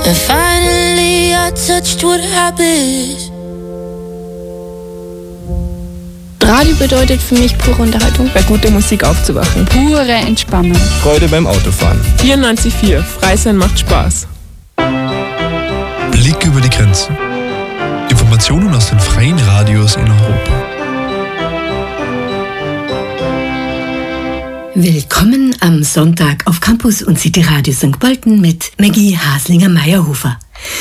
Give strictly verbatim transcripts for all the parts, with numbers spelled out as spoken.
And finally I touched what habit. Radio bedeutet für mich pure Unterhaltung. Bei guter Musik aufzuwachen. Pure Entspannung. Freude beim Autofahren. vierundneunzig Komma vier. Frei sein macht Spaß. Blick über die Grenzen. Informationen aus den freien Radios in Europa. Willkommen am Sonntag auf Campus und City Radio Sankt Pölten mit Maggie Haslinger-Meyerhofer.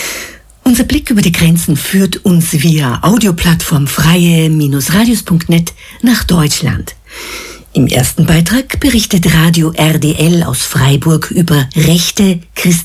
Unser Blick über die Grenzen führt uns via Audioplattform freie Radios punkt net nach Deutschland. Im ersten Beitrag berichtet Radio R D L aus Freiburg über rechte,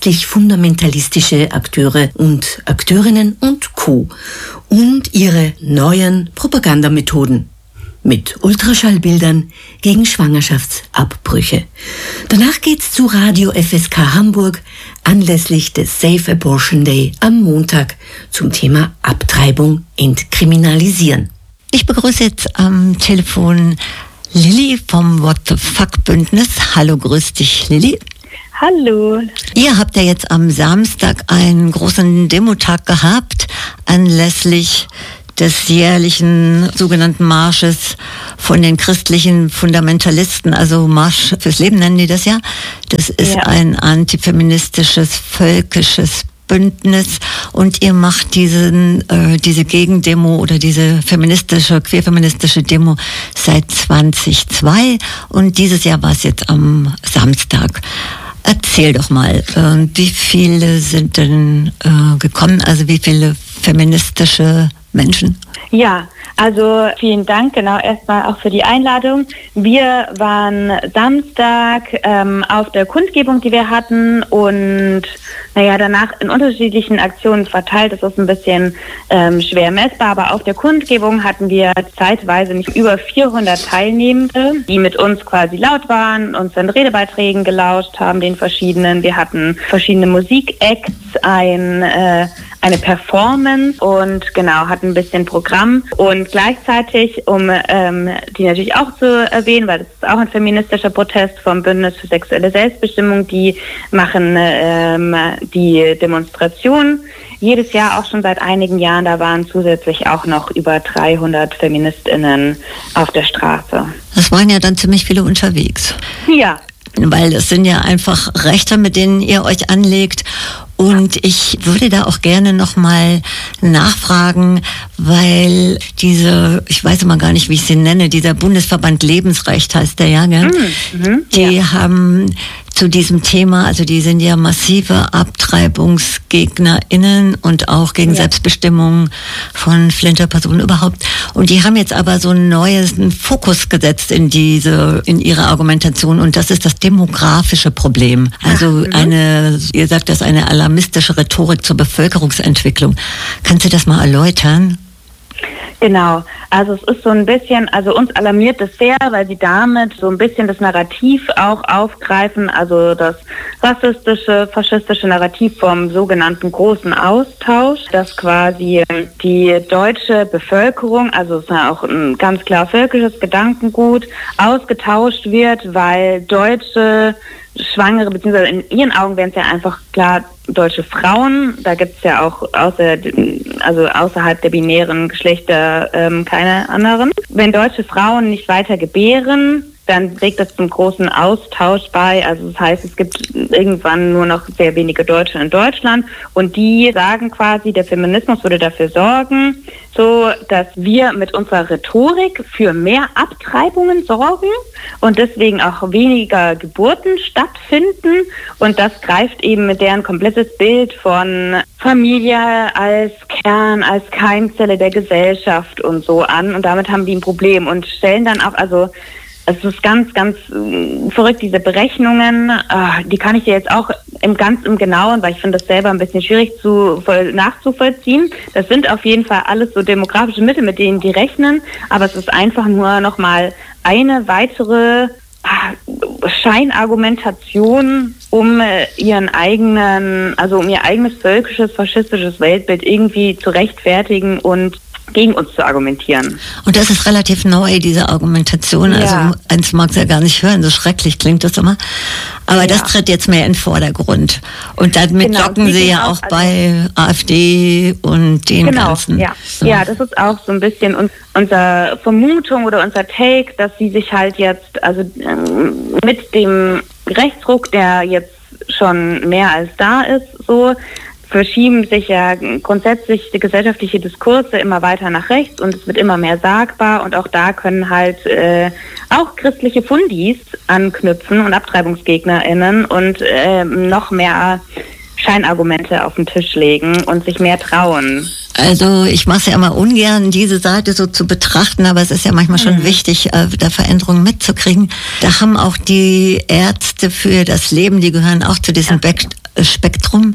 christlich-fundamentalistische Akteure und Akteurinnen und Co. und ihre neuen Propagandamethoden mit Ultraschallbildern gegen Schwangerschaftsabbrüche. Danach geht's zu Radio F S K Hamburg anlässlich des Safe Abortion Day am Montag zum Thema Abtreibung entkriminalisieren. Ich begrüße jetzt am Telefon Lilly vom What the Fuck Bündnis. Hallo, grüß dich, Lilly. Hallo. Ihr habt ja jetzt am Samstag einen großen Demotag gehabt, anlässlich des jährlichen sogenannten Marsches von den christlichen Fundamentalisten, also Marsch fürs Leben nennen die das ja. Das ist ja ein antifeministisches, völkisches Bündnis und ihr macht diesen, äh, diese Gegendemo oder diese feministische, queerfeministische Demo seit zweitausendzwei und dieses Jahr war es jetzt am Samstag. Erzähl doch mal, äh, wie viele sind denn äh, gekommen, also wie viele feministische Menschen? Ja, also vielen Dank, genau, erstmal auch für die Einladung. Wir waren Samstag ähm, auf der Kundgebung, die wir hatten und naja, danach in unterschiedlichen Aktionen verteilt. Das ist ein bisschen ähm, schwer messbar, aber auf der Kundgebung hatten wir zeitweise nicht über vierhundert Teilnehmende, die mit uns quasi laut waren, uns in Redebeiträgen gelauscht haben, den verschiedenen. Wir hatten verschiedene Musik-Acts, ein äh, eine Performance und genau, hatten ein bisschen Programm und gleichzeitig, um ähm, die natürlich auch zu erwähnen, weil das ist auch ein feministischer Protest vom Bündnis für sexuelle Selbstbestimmung, die machen ähm, die Demonstration jedes Jahr auch schon seit einigen Jahren, da waren zusätzlich auch noch über dreihundert FeministInnen auf der Straße. Das waren ja dann ziemlich viele unterwegs. Ja. Weil es sind ja einfach Rechte, mit denen ihr euch anlegt. Und ich würde da auch gerne nochmal nachfragen, weil diese, ich weiß immer gar nicht, wie ich sie nenne, dieser Bundesverband Lebensrecht heißt der ja, gell? Mhm, die ja. haben zu diesem Thema, also die sind ja massive AbtreibungsgegnerInnen und auch gegen ja. Selbstbestimmung von Flinterpersonen überhaupt. Und die haben jetzt aber so einen neuen Fokus gesetzt in diese, in ihre Argumentation und das ist das demografische Problem. Also Ach, eine, ihr sagt das, eine alarmistische Rhetorik zur Bevölkerungsentwicklung. Kannst du das mal erläutern? Genau, also es ist so ein bisschen, also uns alarmiert es sehr, weil sie damit so ein bisschen das Narrativ auch aufgreifen, also das rassistische, faschistische Narrativ vom sogenannten großen Austausch, dass quasi die deutsche Bevölkerung, also es ist ja auch ein ganz klar völkisches Gedankengut, ausgetauscht wird, weil deutsche Schwangere, beziehungsweise in ihren Augen wären es ja einfach klar deutsche Frauen, da gibt es ja auch außer, also außerhalb der binären Geschlechter ähm, keine anderen. Wenn deutsche Frauen nicht weiter gebären, dann trägt das zum großen Austausch bei. Also das heißt, es gibt irgendwann nur noch sehr wenige Deutsche in Deutschland und die sagen quasi, der Feminismus würde dafür sorgen, so dass wir mit unserer Rhetorik für mehr Abtreibungen sorgen und deswegen auch weniger Geburten stattfinden und das greift eben mit deren komplettes Bild von Familie als Kern, als Keimzelle der Gesellschaft und so an und damit haben die ein Problem und stellen dann auch, also es ist ganz, ganz äh, verrückt, diese Berechnungen, äh, die kann ich dir jetzt auch im ganz im Genauen, weil ich finde das selber ein bisschen schwierig zu voll, nachzuvollziehen. Das sind auf jeden Fall alles so demografische Mittel, mit denen die rechnen, aber es ist einfach nur nochmal eine weitere äh, Scheinargumentation, um äh, ihren eigenen, also um ihr eigenes völkisches, faschistisches Weltbild irgendwie zu rechtfertigen und gegen uns zu argumentieren. Und das ist relativ neu, diese Argumentation. Ja. Also eins mag es ja gar nicht hören, so schrecklich klingt das immer. Aber ja. das tritt jetzt mehr in den Vordergrund. Und damit genau, locken Sie ja auch, auch bei AfD und den genau, ganzen. Ja. So. ja, das ist auch so ein bisschen un- unsere Vermutung oder unser Take, dass sie sich halt jetzt, also ähm, mit dem Rechtsruck, der jetzt schon mehr als da ist, so verschieben sich ja grundsätzlich die gesellschaftliche Diskurse immer weiter nach rechts und es wird immer mehr sagbar und auch da können halt äh, auch christliche Fundis anknüpfen und AbtreibungsgegnerInnen und äh, noch mehr Scheinargumente auf den Tisch legen und sich mehr trauen. Also ich mache es ja immer ungern, diese Seite so zu betrachten, aber es ist ja manchmal schon mhm. wichtig, äh, da Veränderungen mitzukriegen. Da haben auch die Ärzte für das Leben, die gehören auch zu diesem ja. Spektrum,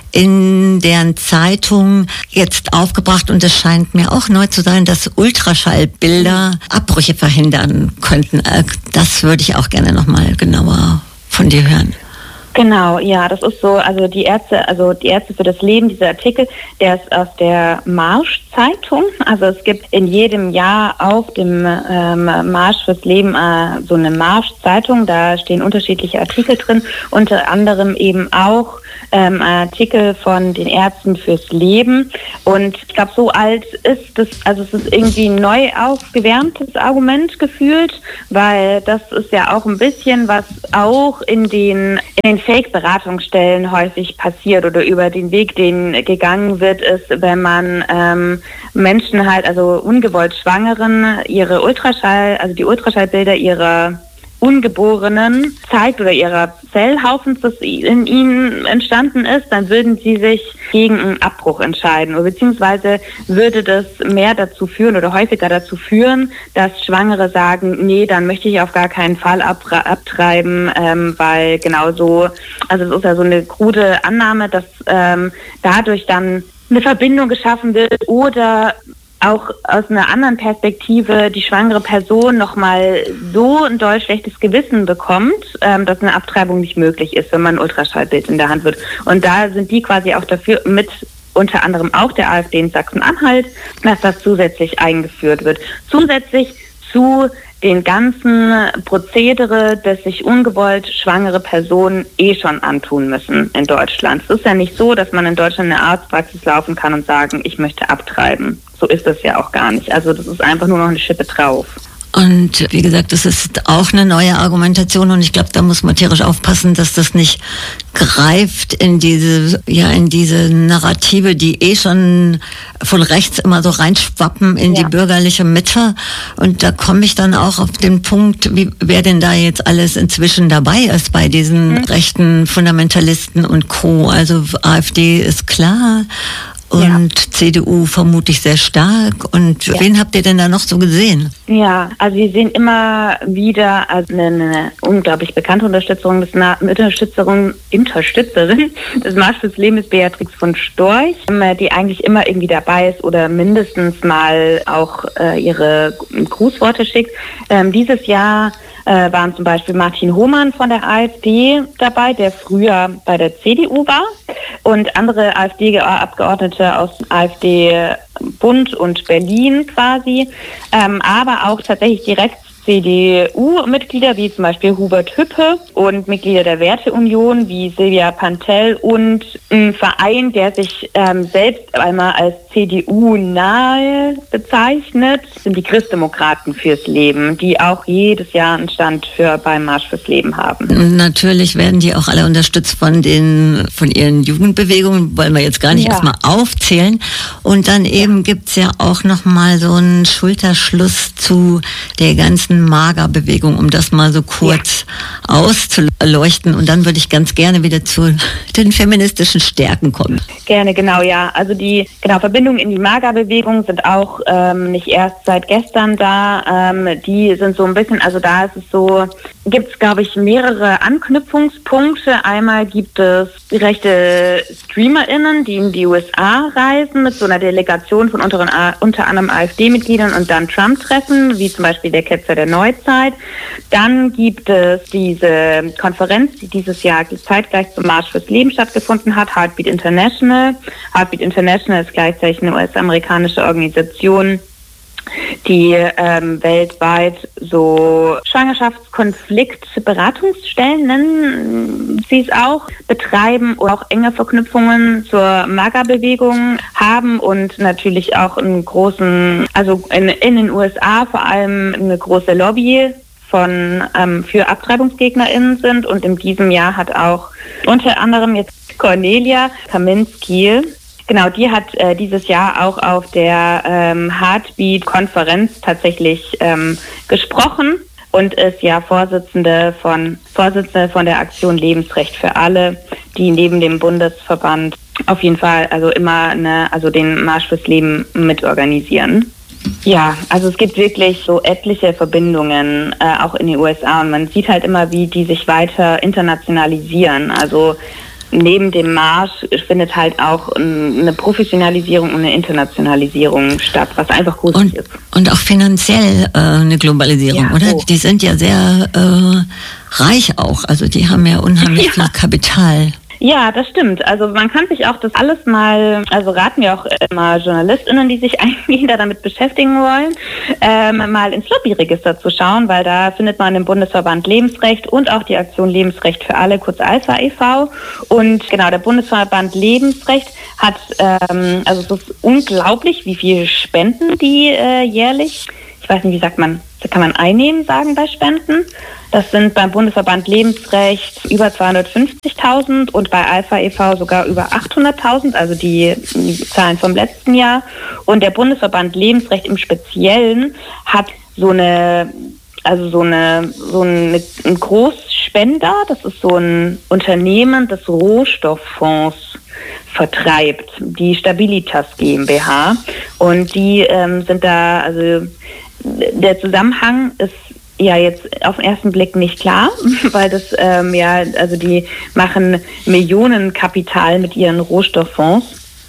in deren Zeitung jetzt aufgebracht, und es scheint mir auch neu zu sein, dass Ultraschallbilder Abbrüche verhindern könnten. Das würde ich auch gerne nochmal genauer von dir hören. Genau, ja, das ist so, also die Ärzte, also die Ärzte für das Leben, dieser Artikel, der ist aus der Marsch-Zeitung, also es gibt in jedem Jahr auf dem ähm, Marsch fürs Leben äh, so eine Marsch-Zeitung, da stehen unterschiedliche Artikel drin, unter anderem eben auch ähm, Artikel von den Ärzten fürs Leben und ich glaube, so alt ist das, also es ist irgendwie ein neu aufgewärmtes Argument gefühlt, weil das ist ja auch ein bisschen, was auch in den, in den Fake-Beratungsstellen häufig passiert oder über den Weg, den gegangen wird, ist, wenn man ähm, Menschen halt, also ungewollt Schwangeren, ihre Ultraschall, also die Ultraschallbilder ihrer Ungeborenen zeigt oder ihrer Zellhaufens, das in ihnen entstanden ist, dann würden sie sich gegen einen Abbruch entscheiden. Oder beziehungsweise würde das mehr dazu führen oder häufiger dazu führen, dass Schwangere sagen, nee, dann möchte ich auf gar keinen Fall abra- abtreiben, ähm, weil genau so, also es ist ja so eine krude Annahme, dass ähm, dadurch dann eine Verbindung geschaffen wird oder auch aus einer anderen Perspektive die schwangere Person nochmal so ein doll schlechtes Gewissen bekommt, ähm, dass eine Abtreibung nicht möglich ist, wenn man ein Ultraschallbild in der Hand wird. Und da sind die quasi auch dafür, mit unter anderem auch der AfD in Sachsen-Anhalt, dass das zusätzlich eingeführt wird. Zusätzlich zu den ganzen Prozedere, das sich ungewollt schwangere Personen eh schon antun müssen in Deutschland. Es ist ja nicht so, dass man in Deutschland in eine Arztpraxis laufen kann und sagen, ich möchte abtreiben. So ist das ja auch gar nicht. Also das ist einfach nur noch eine Schippe drauf. Und wie gesagt, das ist auch eine neue Argumentation und ich glaube, da muss man tierisch aufpassen, dass das nicht greift in diese, ja, in diese Narrative, die eh schon von rechts immer so reinschwappen in ja. die bürgerliche Mitte. Und da komme ich dann auch auf den Punkt, wie, wer denn da jetzt alles inzwischen dabei ist bei diesen mhm. rechten Fundamentalisten und Co. Also AfD ist klar. Und ja. C D U vermutlich sehr stark. Und ja. wen habt ihr denn da noch so gesehen? Ja, also wir sehen immer wieder also eine, eine unglaublich bekannte Unterstützung, des Na- Unterstützerin, Unterstützerin des Marsch fürs Leben ist Beatrix von Storch, die eigentlich immer irgendwie dabei ist oder mindestens mal auch äh, ihre Grußworte schickt. Ähm, dieses Jahr äh, waren zum Beispiel Martin Hohmann von der AfD dabei, der früher bei der C D U war, und andere AfD-Abgeordnete aus AfD-Bund und Berlin quasi, ähm, aber auch tatsächlich direkt C D U-Mitglieder wie zum Beispiel Hubert Hüppe und Mitglieder der Werteunion wie Silvia Pantel und ein Verein, der sich ähm, selbst einmal als C D U-nahe bezeichnet, sind die Christdemokraten fürs Leben, die auch jedes Jahr einen Stand für beim Marsch fürs Leben haben. Und natürlich werden die auch alle unterstützt von den von ihren Jugendbewegungen, wollen wir jetzt gar nicht ja. erstmal aufzählen. Und dann eben ja. gibt's ja auch nochmal so einen Schulterschluss zu der ganzen Magerbewegung, um das mal so kurz ja. auszuleuchten. Und dann würde ich ganz gerne wieder zu den feministischen Stärken kommen. Gerne, genau, ja. Also die genau Verbindungen in die Magerbewegung sind auch ähm, nicht erst seit gestern da. Ähm, die sind so ein bisschen, also da ist es so, gibt es, glaube ich, mehrere Anknüpfungspunkte. Einmal gibt es rechte StreamerInnen, die in die U S A reisen mit so einer Delegation von unter, unter anderem AfD-Mitgliedern und dann Trump treffen, wie zum Beispiel der Ketzer der der Neuzeit. Dann gibt es diese Konferenz, die dieses Jahr zeitgleich zum Marsch fürs Leben stattgefunden hat, Heartbeat International. Heartbeat International ist gleichzeitig eine U S-amerikanische Organisation, die ähm, weltweit so Schwangerschaftskonflikt-Beratungsstellen, nennen sie es auch, betreiben und auch enge Verknüpfungen zur MAGA-Bewegung haben und natürlich auch einen großen, also in, in den U S A vor allem eine große Lobby von ähm, für AbtreibungsgegnerInnen sind. Und in diesem Jahr hat auch unter anderem jetzt Cornelia Kaminski, genau, die hat äh, dieses Jahr auch auf der ähm, Heartbeat-Konferenz tatsächlich ähm, gesprochen und ist ja Vorsitzende von Vorsitzende von der Aktion Lebensrecht für alle, die neben dem Bundesverband auf jeden Fall also immer eine, also den Marsch fürs Leben mitorganisieren. Ja, also es gibt wirklich so etliche Verbindungen äh, auch in den U S A und man sieht halt immer, wie die sich weiter internationalisieren. Also neben dem Marsch findet halt auch eine Professionalisierung und eine Internationalisierung statt, was einfach gut und, ist. Und auch finanziell äh, eine Globalisierung, ja, oder? Oh. Die sind ja sehr äh, reich auch, also die haben ja unheimlich ja. viel Kapital. Ja, das stimmt. Also man kann sich auch das alles mal, also raten wir auch immer JournalistInnen, die sich eigentlich da damit beschäftigen wollen, ähm, mal ins Lobbyregister zu schauen, weil da findet man den Bundesverband Lebensrecht und auch die Aktion Lebensrecht für alle, kurz Alpha e V. Und genau, der Bundesverband Lebensrecht hat, ähm, also es ist unglaublich, wie viel Spenden die äh, jährlich, ich weiß nicht, wie sagt man, kann man einnehmen sagen bei Spenden? Das sind beim Bundesverband Lebensrecht über zweihundertfünfzigtausend und bei Alpha e V sogar über achthunderttausend, also die, die Zahlen vom letzten Jahr. Und der Bundesverband Lebensrecht im Speziellen hat so eine, also so eine, so eine, ein Großspender, das ist so ein Unternehmen, das Rohstofffonds vertreibt, die Stabilitas GmbH. Und die ähm, sind da, also der Zusammenhang ist ja jetzt auf den ersten Blick nicht klar, weil das ähm, ja, also die machen Millionenkapital mit ihren Rohstofffonds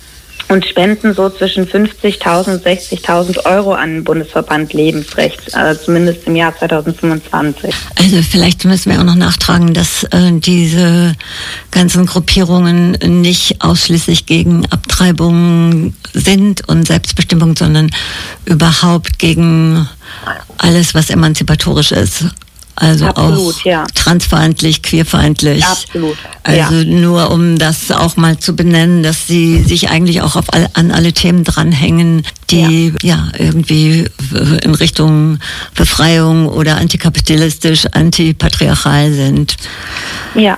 und spenden so zwischen fünfzigtausend und sechzigtausend Euro an den Bundesverband Lebensrecht, also zumindest im Jahr zweitausendfünfundzwanzig. Also vielleicht müssen wir auch noch nachtragen, dass äh, diese ganzen Gruppierungen nicht ausschließlich gegen Abtreibung sind und Selbstbestimmung, sondern überhaupt gegen alles, was emanzipatorisch ist. Also Absolut, auch ja. transfeindlich, queerfeindlich. Absolut. Also ja. nur um das auch mal zu benennen, dass sie sich eigentlich auch auf all, an alle Themen dranhängen, die ja. ja irgendwie in Richtung Befreiung oder antikapitalistisch, antipatriarchal sind. Ja.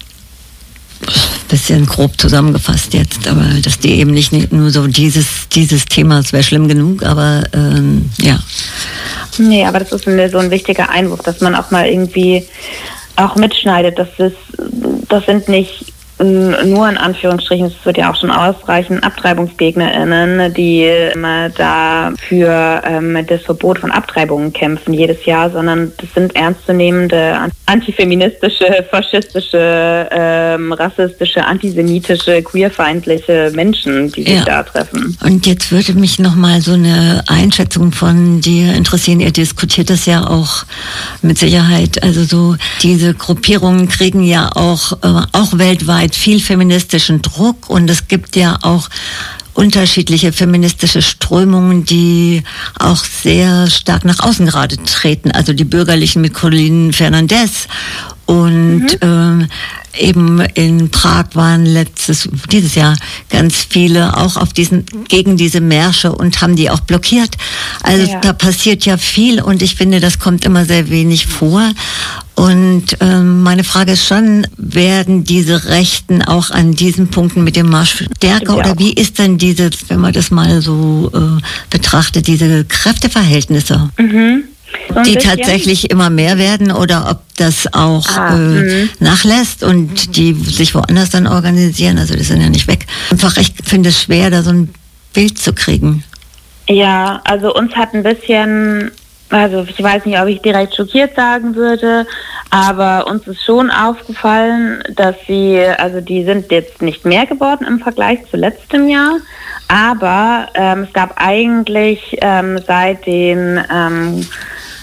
Bisschen grob zusammengefasst jetzt, aber dass die eben nicht nur so dieses, dieses Thema, es wäre schlimm genug, aber ähm, ja. Nee, aber das ist ein, so ein wichtiger Einwurf, dass man auch mal irgendwie auch mitschneidet. Das ist, das sind nicht nur in Anführungsstrichen, es wird ja auch schon ausreichen, AbtreibungsgegnerInnen, die immer da für ähm, das Verbot von Abtreibungen kämpfen jedes Jahr, sondern das sind ernstzunehmende antifeministische, faschistische, ähm, rassistische, antisemitische, queerfeindliche Menschen, die sich ja. da treffen. Und jetzt würde mich nochmal so eine Einschätzung von dir interessieren. Ihr diskutiert das ja auch mit Sicherheit. Also so diese Gruppierungen kriegen ja auch, äh, auch weltweit viel feministischen Druck und es gibt ja auch unterschiedliche feministische Strömungen, die auch sehr stark nach außen gerade treten. Also die Bürgerlichen mit Colin Fernandez und mhm. ähm, eben in Prag waren letztes, dieses Jahr ganz viele auch auf diesen, gegen diese Märsche und haben die auch blockiert. Also ja. da passiert ja viel und ich finde, das kommt immer sehr wenig vor. Und ähm, meine Frage ist schon, werden diese Rechten auch an diesen Punkten mit dem Marsch stärker ja. oder wie ist denn diese, wenn man das mal so äh, betrachtet, diese Kräfteverhältnisse? Mhm. So die bisschen. Tatsächlich immer mehr werden oder ob das auch ah, äh, nachlässt und die sich woanders dann organisieren, also die sind ja nicht weg. Einfach, ich finde es schwer, da so ein Bild zu kriegen. Ja, also uns hat ein bisschen, also ich weiß nicht, ob ich direkt schockiert sagen würde, aber uns ist schon aufgefallen, dass sie, also die sind jetzt nicht mehr geworden im Vergleich zu letztem Jahr, aber ähm, es gab eigentlich ähm, seit den ähm,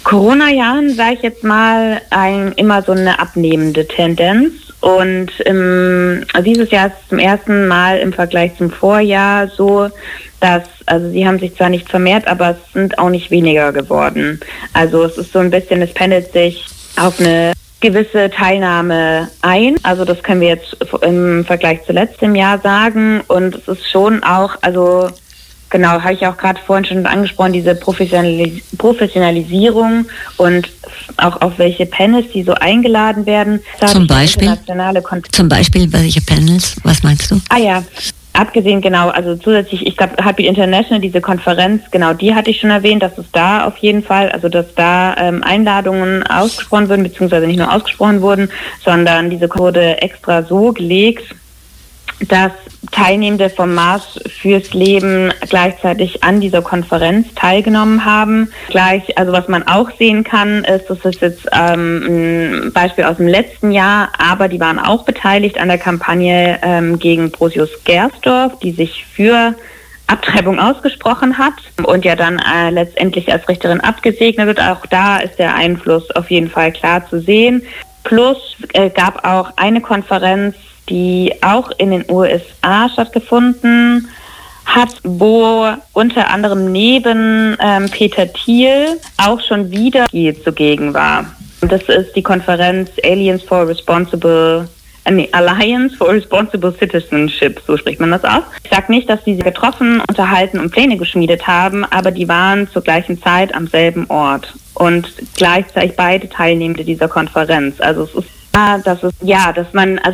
Corona-Jahren, sage ich jetzt mal, ein, immer so eine abnehmende Tendenz. Und ähm, dieses Jahr ist es zum ersten Mal im Vergleich zum Vorjahr so, dass, also sie haben sich zwar nicht vermehrt, aber es sind auch nicht weniger geworden. Also es ist so ein bisschen, es pendelt sich auf eine gewisse Teilnahme ein. Also das können wir jetzt im Vergleich zu letztem Jahr sagen. Und es ist schon auch, also genau, habe ich auch gerade vorhin schon angesprochen, diese Professionalis- Professionalisierung und auch auf welche Panels die so eingeladen werden. Zum Beispiel? Internationale Kont- Zum Beispiel welche Panels? Was meinst du? Ah ja, abgesehen genau, also zusätzlich, ich glaube, Heartbeat International, diese Konferenz, genau, die hatte ich schon erwähnt, dass es da auf jeden Fall, also dass da ähm, Einladungen ausgesprochen wurden, beziehungsweise nicht nur ausgesprochen wurden, sondern diese wurde extra so gelegt, dass Teilnehmende vom Marsch fürs Leben gleichzeitig an dieser Konferenz teilgenommen haben. Gleich, also was man auch sehen kann, ist, das ist jetzt ähm, ein Beispiel aus dem letzten Jahr, aber die waren auch beteiligt an der Kampagne ähm, gegen Brosius Gersdorf, die sich für Abtreibung ausgesprochen hat und ja dann äh, letztendlich als Richterin abgesegnet wird. Auch da ist der Einfluss auf jeden Fall klar zu sehen. Plus äh, gab auch eine Konferenz, die auch in den U S A stattgefunden hat, wo unter anderem neben ähm, Peter Thiel auch schon wieder Thiel zugegen war. Und das ist die Konferenz Aliens for Responsible äh, Alliance for Responsible Citizenship, so spricht man das aus. Ich sage nicht, dass die sich getroffen, unterhalten und Pläne geschmiedet haben, aber die waren zur gleichen Zeit am selben Ort und gleichzeitig beide Teilnehmende dieser Konferenz. Also es ist ja, dass es ja, dass man also